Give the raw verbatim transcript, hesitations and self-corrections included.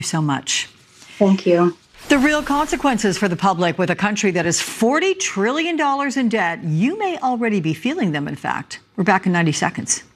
So much. Thank you. The real consequences for the public with a country that is forty trillion dollars in debt. You may already be feeling them, in fact. We're back in ninety seconds.